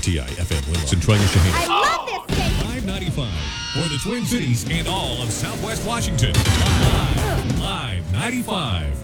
WKTI FM Willow, Centralia, Shaheen. I love this station. 595 for the Twin Cities and all of Southwest Washington. Live 95.